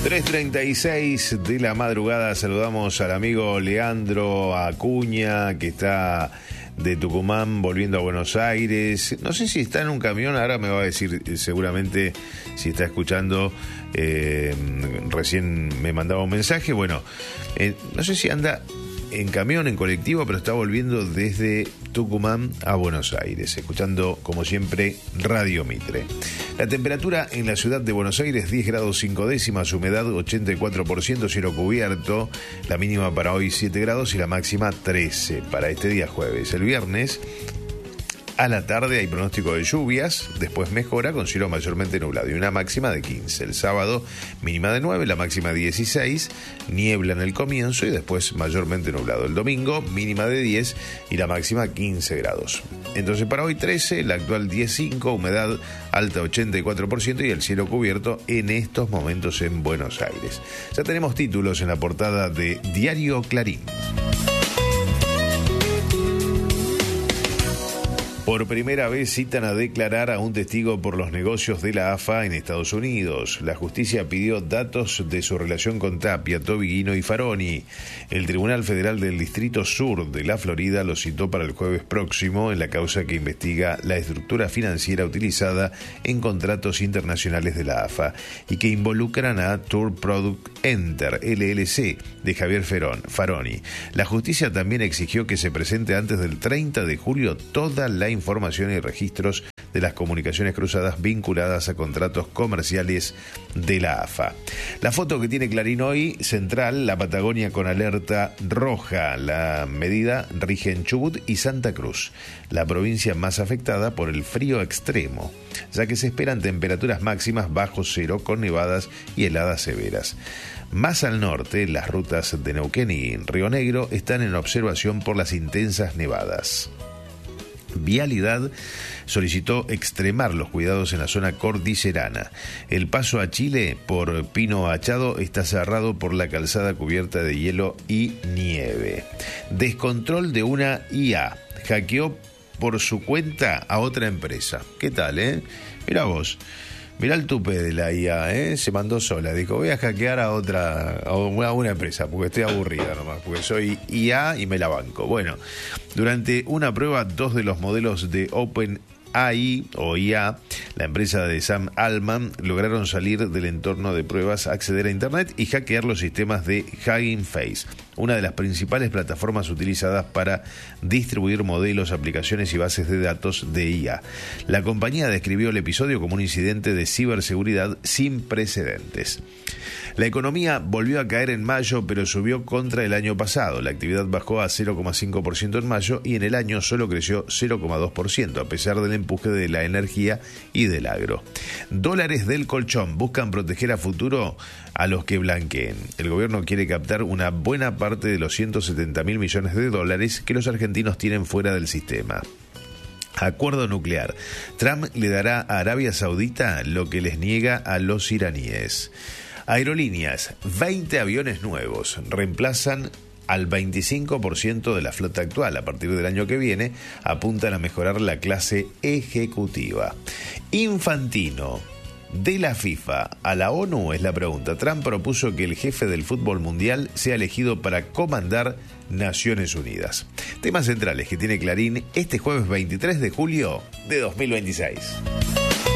3:36 de la madrugada, saludamos al amigo Leandro Acuña, que está de Tucumán volviendo a Buenos Aires. No sé si está en un camión, ahora me va a decir seguramente si está escuchando. Recién me mandaba un mensaje. Bueno, no sé si anda en camión, en colectivo, pero está volviendo desde Tucumán a Buenos Aires, escuchando como siempre Radio Mitre. La temperatura en la ciudad de Buenos Aires 10 grados 5 décimas, humedad 84%, cielo cubierto, la mínima para hoy 7 grados y la máxima 13 para este día jueves. El viernes a la tarde hay pronóstico de lluvias, después mejora con cielo mayormente nublado y una máxima de 15. El sábado mínima de 9, la máxima 16, niebla en el comienzo y después mayormente nublado. El domingo mínima de 10 y la máxima 15 grados. Entonces para hoy 13, la actual 10.5, humedad alta 84% y el cielo cubierto en estos momentos en Buenos Aires. Ya tenemos títulos en la portada de Diario Clarín. Por primera vez citan a declarar a un testigo por los negocios de la AFA en Estados Unidos. La justicia pidió datos de su relación con Tapia, Tobiguino y Faroni. El Tribunal Federal del Distrito Sur de la Florida lo citó para el jueves próximo en la causa que investiga la estructura financiera utilizada en contratos internacionales de la AFA y que involucran a Tour Product Enter, LLC, de Javier Faroni. La justicia también exigió que se presente antes del 30 de julio toda la información y registros de las comunicaciones cruzadas vinculadas a contratos comerciales de la AFA. La foto que tiene Clarín hoy, central, la Patagonia con alerta roja. La medida rige en Chubut y Santa Cruz, la provincia más afectada por el frío extremo, ya que se esperan temperaturas máximas bajo cero con nevadas y heladas severas. Más al norte, las rutas de Neuquén y Río Negro están en observación por las intensas nevadas. Vialidad solicitó extremar los cuidados en la zona cordillerana. El paso a Chile por Pino Achado está cerrado por la calzada cubierta de hielo y nieve. Descontrol de una IA. Hackeó por su cuenta a otra empresa. ¿Qué tal, Mirá vos. Mirá el tupe de la IA, se mandó sola. Dijo, voy a hackear a una empresa, porque estoy aburrida nomás, porque soy IA y me la banco. Bueno, durante una prueba, 2 de los modelos de OpenAI o IA, la empresa de Sam Altman, lograron salir del entorno de pruebas, acceder a Internet y hackear los sistemas de Hugging Face, una de las principales plataformas utilizadas para distribuir modelos, aplicaciones y bases de datos de IA. La compañía describió el episodio como un incidente de ciberseguridad sin precedentes. La economía volvió a caer en mayo, pero subió contra el año pasado. La actividad bajó a 0,5% en mayo y en el año solo creció 0,2%, a pesar del empuje de la energía y del agro. Dólares del colchón buscan proteger a futuro a los que blanqueen. El gobierno quiere captar una buena parte de los 170.000 millones de dólares que los argentinos tienen fuera del sistema. Acuerdo nuclear. Trump le dará a Arabia Saudita lo que les niega a los iraníes. Aerolíneas, 20 aviones nuevos reemplazan al 25% de la flota actual. A partir del año que viene apuntan a mejorar la clase ejecutiva. Infantino, de la FIFA a la ONU, es la pregunta. Trump propuso que el jefe del fútbol mundial sea elegido para comandar Naciones Unidas. Temas centrales que tiene Clarín este jueves 23 de julio de 2026.